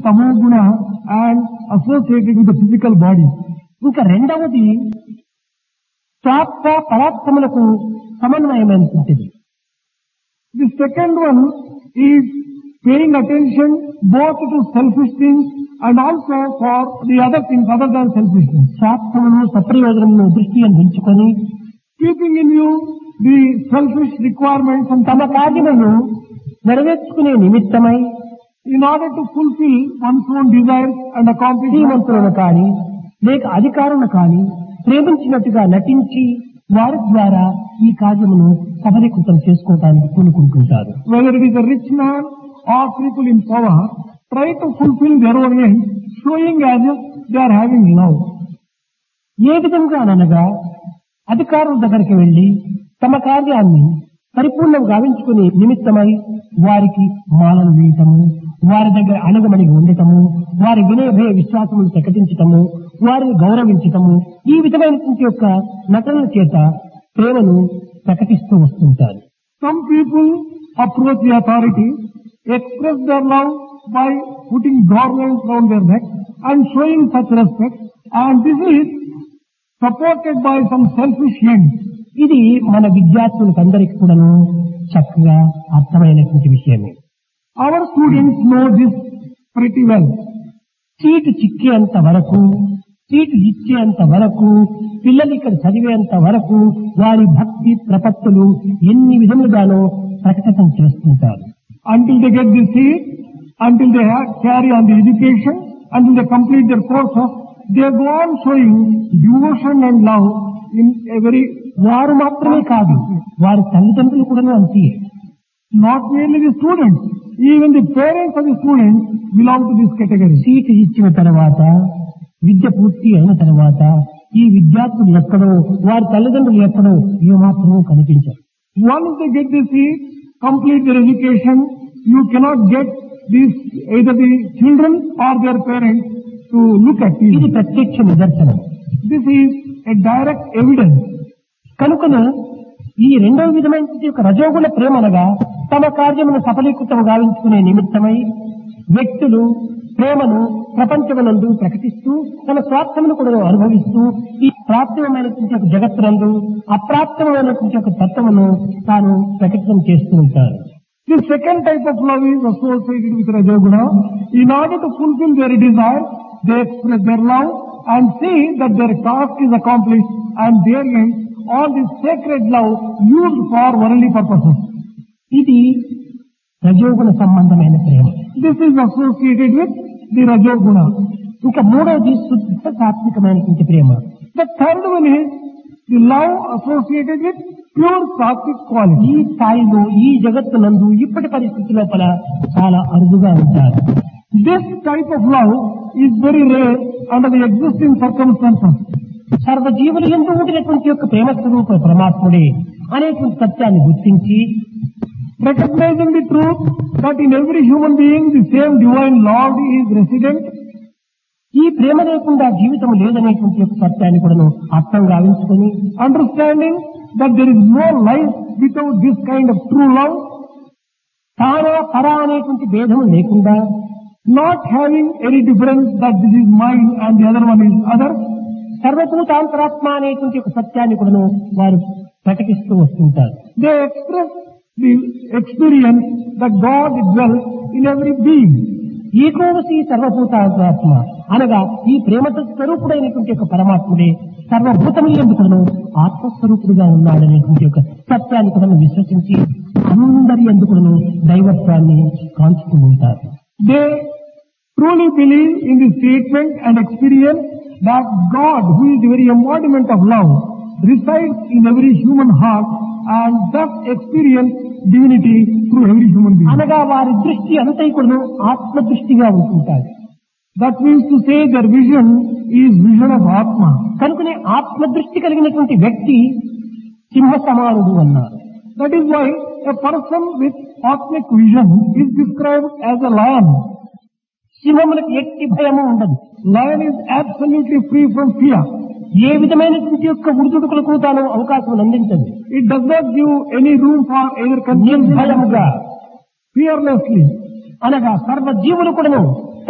tamoguna and associated with the physical body. ఇంకా రెండవది స్వార్థ పరాక్రమలకు సమన్వయమైనటువంటిది. The second one is paying attention both to selfish things and also for the other things other than selfishness. స్వార్థమును సప్రయోజనమును దృష్టి ఉంచుకొని Keeping in view the selfish requirements and తమ కార్యములను నెరవేర్చుకునే నిమిత్తమై in order to fulfill one's own desires and accomplish శ్రీమంతులను కానీ లేక అధికారులను కానీ ప్రేమించినట్టుగా నటించి వారి ద్వారా ఈ కార్యమును సఫలీకృతం చేసుకోవడానికి పూనుకుంటుంటారు. whether it is a rich man or people in power, try to fulfill their own ends, showing as if they are having love. ఏ విధంగా అనగా అధికారుల దగ్గరికి వెళ్లి తమ కార్యాన్ని పరిపూర్ణం గావించుకునే నిమిత్తమై వారికి మాలను వేయటము, వారి దగ్గర అణగమణిగి ఉండటము, వారి వినయ భయ విశ్వాసములు ప్రకటించటము, వారిని గౌరవించటము, ఈ విధమైనటువంటి యొక్క నటనల చేత ప్రేమను ప్రకటిస్తూ వస్తుంటారు. Some people approach the authority, express their love by putting garlands round their neck and showing such respect, and this is supported by some selfish ends. ఇది మన విద్యార్థులకు అందరికీ కూడాను చక్కగా అర్థమైనటువంటి విషయమే. Our students know this pretty well. Seat చిక్కేంత వరకు, seat ఇచ్చేంత వరకు, పిల్లలు ఇక్కడ చదివేంత వరకు వారి భక్తి ప్రపత్తులు ఎన్ని విధములుగానో ప్రకటన చేస్తుంటారు. Until they get the seat, until they carry on the education, until they complete their courses, they go on showing devotion and love in a very వారు మాత్రమే కాదు, వారి తల్లిదండ్రులు కూడా అంతే. not merely the students, even the parents of the students belong to this category. Seat ఇచ్చిన తర్వాత, విద్య పూర్తి అయిన తర్వాత ఈ విద్యార్థులు ఎక్కడో, వారి తల్లిదండ్రులు ఎక్కడో ఏమాత్రమూ కనిపించరు. Once they get the seat, complete their education, you cannot get these either the children or their parents to look at ఇది you. ప్రత్యక్ష నిదర్శనం. This is a direct evidence. కనుకనే ఈ రెండవ విధమైన యొక్క రజోగుణ ప్రేమ అనగా తమ కార్యమును సఫలీకృతం గావించుకునే నిమిత్తమై వ్యక్తులు ప్రేమను ప్రపంచమునందు ప్రకటిస్తూ తన స్వార్థమును కూడా అనుభవిస్తూ ఈ ప్రాప్తమైనటువంటి ఒక జగత్తునందు అప్రాప్తమైనటువంటి ఒక తత్వమును తాను ప్రకటన చేస్తూ ఉంటారు. The second type of love is associated with Rajoguna. In order to fulfill their desire, they express their love and see that their task is accomplished and their end, all this sacred love used for worldly purposes. ఇది రజోగుణ సంబంధమైన ప్రేమ. This is associated with the Rajoguna. ఇంకా మూడవది శుద్ధ సాత్వికమైనటువంటి ప్రేమ. The third one is the love associated with pure sattvic quality. ఈ స్థాయిలో ఈ జగత్తునందు ఇప్పటి పరిస్థితి లోపల చాలా అరుదుగా ఉంటారు. This type of love is very rare under the existing circumstances. సర్వజీవులు ఎందు ఉండినటువంటి యొక్క ప్రేమ స్వరూప పరమాత్ముడే అనేటువంటి సత్యాన్ని గుర్తించి Recognizing the truth that in every human being the same divine Lord is resident, ఈ ప్రేమ లేకుండా జీవితం లేదనేటువంటి యొక్క సత్యాన్ని కూడా అర్థం గావించుకొని understanding that there is no life without this kind of true love, తానా పరా అనేటువంటి భేదం లేకుండా not having any difference that this is mine and the other one is other, సర్వభూతాంతరాత్మ అనేటువంటి ఒక సత్యాన్ని కూడా వారు ప్రకటిస్తూ వస్తుంటారు. they express the experience that God dwells in every being. ఏకోవసి సర్వభూతాత్మ అనగా ఈ ప్రేమ స్వరూపుడైనటువంటి యొక్క పరమాత్ముడే సర్వభూతముల యందు కూడాను ఆత్మస్వరూపుడుగా ఉన్నాడనేటువంటి యొక్క సత్యాన్ని కూడా విశ్వసించి అందరి యందు కూడాను దైవత్వాన్ని కాంచుతూ ఉంటారు. They truly believe in the statement and experience that God, who is the very embodiment of love, resides in every human heart and thus experience divinity through every human being. అనగా వారి దృష్టి అంతా కూడా ఆత్మ దృష్టిగా ఉంటుంటారు. That means to say their vision is vision of Atma. కనుకనే ఆత్మ దృష్టి కలిగినటువంటి వ్యక్తి సింహ సమానుడు అన్నారు. That is why a person with Atmic vision is described as a lion. సింహములకు ఎట్టి భయము ఉండదు. Lion is absolutely free from fear. ఏ విధమైనటువంటి యొక్క ఉడుదుడుకులకు తాను అవకాశం అందించదు. It does not give any room for either confusion, నిర్భయముగా fearlessly. అనగా సర్వ జీవులు కూడాను